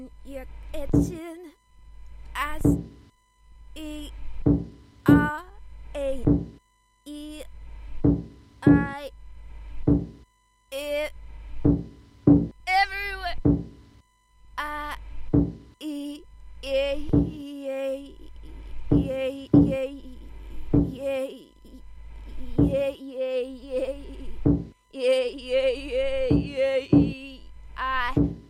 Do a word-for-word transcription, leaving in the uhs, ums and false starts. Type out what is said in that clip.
Your kitchen as E R A E I it everywhere I E A A A A A yeah, yeah, yeah, yeah, yeah, yeah, yeah, I